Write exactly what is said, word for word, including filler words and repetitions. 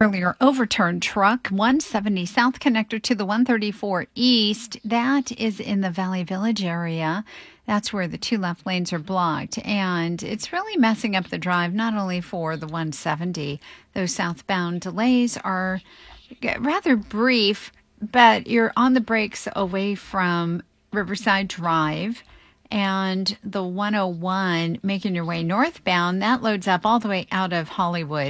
Earlier overturned truck one seventy South connector to the one thirty-four East. That is in the Valley Village area. That's where the two left lanes are blocked. And it's really messing up the drive, not only for the one seventy. Those southbound delays are rather brief, but you're on the brakes away from Riverside Drive. And the one oh one making your way northbound, that loads up all the way out of Hollywood.